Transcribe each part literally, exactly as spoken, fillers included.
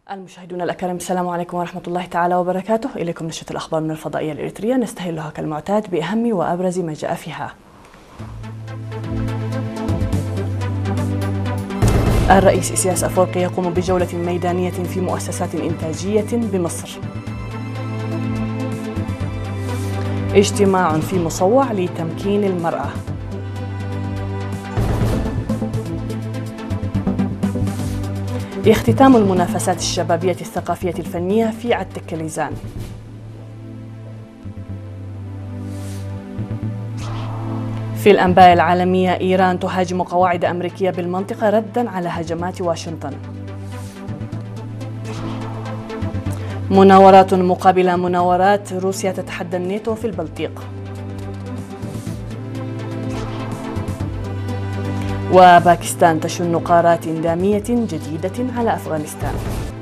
المشاهدون الأكارم، السلام عليكم ورحمة الله تعالى وبركاته. إليكم نشرة الأخبار من الفضائية الإريترية، نستهلها كالمعتاد بأهم وأبرز ما جاء فيها. الرئيس إسياس أفورقي يقوم بجولة ميدانية في مؤسسات إنتاجية بمصر. اجتماع في مصوع لتمكين المرأة. اختتام المنافسات الشبابية الثقافية الفنية في عالتكليزان. في الأنباء العالمية، إيران تهاجم قواعد أمريكية بالمنطقة رداً على هجمات واشنطن. مناورات مقابل مناورات، روسيا تتحدى الناتو في البلطيق. وباكستان تشن قارات دامية جديدة على أفغانستان.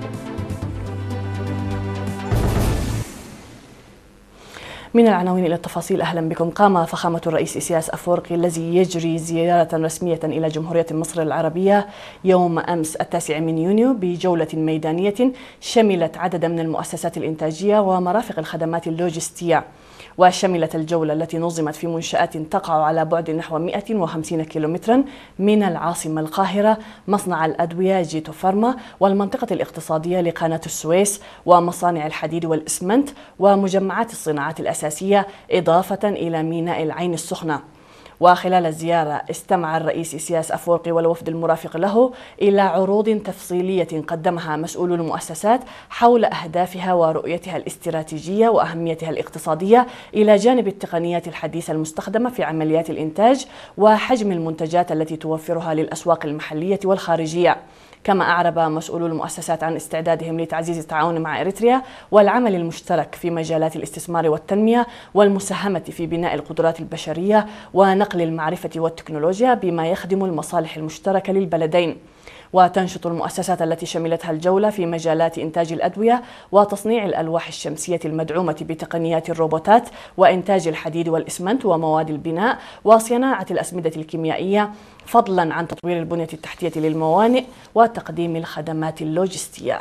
من العناوين إلى التفاصيل، أهلا بكم. قام فخامة الرئيس إسياس أفورقي الذي يجري زيارة رسمية إلى جمهورية مصر العربية يوم أمس التاسع من يونيو بجولة ميدانية شملت عددا من المؤسسات الإنتاجية ومرافق الخدمات اللوجستية. وشملت الجولة التي نظمت في منشآت تقع على بعد نحو مئة وخمسين كيلومترا من العاصمة القاهرة مصنع الأدوية جيتو فارما والمنطقة الاقتصادية لقناة السويس ومصانع الحديد والإسمنت ومجمعات الصناعات الأساسية، إضافة إلى ميناء العين السخنة. وخلال الزيارة استمع الرئيس إسياس أفورقي والوفد المرافق له إلى عروض تفصيلية قدمها مسؤولو المؤسسات حول أهدافها ورؤيتها الاستراتيجية وأهميتها الاقتصادية، إلى جانب التقنيات الحديثة المستخدمة في عمليات الإنتاج وحجم المنتجات التي توفرها للأسواق المحلية والخارجية. كما أعرب مسؤولو المؤسسات عن استعدادهم لتعزيز التعاون مع إريتريا والعمل المشترك في مجالات الاستثمار والتنمية والمساهمة في بناء القدرات البشرية ونقل المعرفة والتكنولوجيا بما يخدم المصالح المشتركة للبلدين. وتنشط المؤسسات التي شملتها الجولة في مجالات إنتاج الأدوية وتصنيع الألواح الشمسية المدعومة بتقنيات الروبوتات وإنتاج الحديد والإسمنت ومواد البناء وصناعة الأسمدة الكيميائية، فضلا عن تطوير البنية التحتية للموانئ وتقديم الخدمات اللوجستية.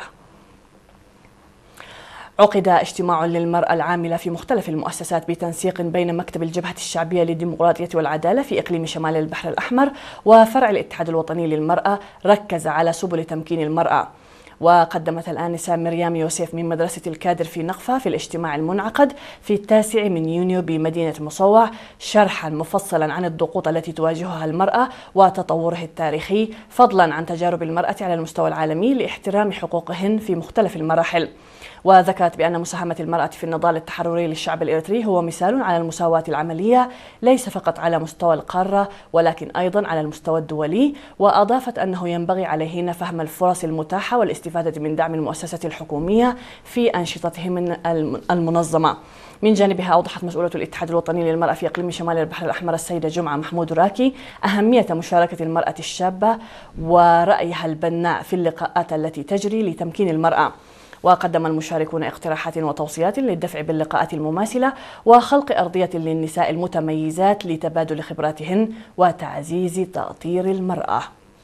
عقد اجتماع للمرأة العاملة في مختلف المؤسسات بتنسيق بين مكتب الجبهة الشعبية للديمقراطية والعدالة في إقليم شمال البحر الأحمر وفرع الاتحاد الوطني للمرأة، ركز على سبل تمكين المرأة. وقدمت الآنسة مريم يوسف من مدرسة الكادر في نقفة في الاجتماع المنعقد في التاسع من يونيو بمدينة مصوع شرحا مفصلا عن الضغوط التي تواجهها المرأة وتطورها التاريخي، فضلا عن تجارب المرأة على المستوى العالمي لاحترام حقوقهن في مختلف المراحل. وذكرت بأن مساهمة المرأة في النضال التحرري للشعب الإريتري هو مثال على المساواة العملية ليس فقط على مستوى القارة ولكن أيضا على المستوى الدولي. وأضافت أنه ينبغي عليهن فهم الفرص المتاحة والاستفادة من دعم المؤسسات الحكومية في أنشطتهم المنظمة. من جانبها أوضحت مسؤولة الاتحاد الوطني للمرأة في إقليم شمال البحر الأحمر السيدة جمعة محمود راكي أهمية مشاركة المرأة الشابة ورأيها البناء في اللقاءات التي تجري لتمكين المرأة. وقدم المشاركون اقتراحات وتوصيات للدفع باللقاءات المماثلة وخلق أرضية للنساء المتميزات لتبادل خبراتهن وتعزيز تأطير المرأة.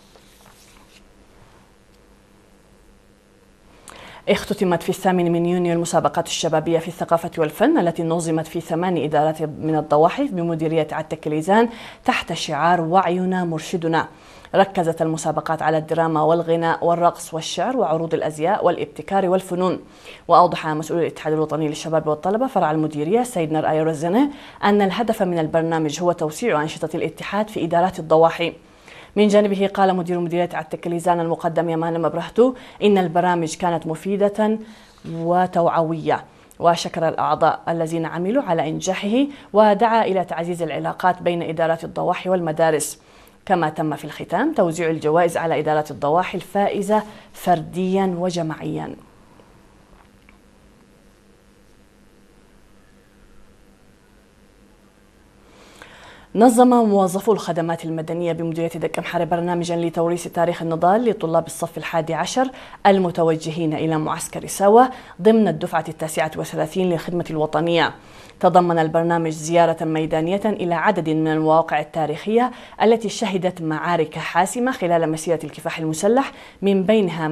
اختتمت في الثامن من يونيو المسابقات الشبابية في الثقافة والفن التي نظمت في ثمان إدارات من الضواحي بمديرية عالتكليزان تحت شعار وعينا مرشدنا. ركزت المسابقات على الدراما والغناء والرقص والشعر وعروض الأزياء والابتكار والفنون. وأوضح مسؤول الاتحاد الوطني للشباب والطلبة فرع المديرية السيد نرأي رزنة أن الهدف من البرنامج هو توسيع أنشطة الاتحاد في إدارات الضواحي. من جانبه قال مدير مديرية عالتكليزان المقدم يمان مبرهتو إن البرامج كانت مفيدة وتوعوية، وشكر الأعضاء الذين عملوا على إنجاحه ودعا إلى تعزيز العلاقات بين إدارات الضواحي والمدارس. كما تم في الختام توزيع الجوائز على إدارات الضواحي الفائزة فرديا وجماعيا. نظم موظفو الخدمات المدنية بمديرية دك أمحارة برنامجا لتوريث تاريخ النضال لطلاب الصف الحادي عشر المتوجهين إلى معسكر سوا ضمن الدفعة التاسعة وثلاثين للخدمة الوطنية. تضمن البرنامج زيارة ميدانية إلى عدد من المواقع التاريخية التي شهدت معارك حاسمة خلال مسيرة الكفاح المسلح، من بينها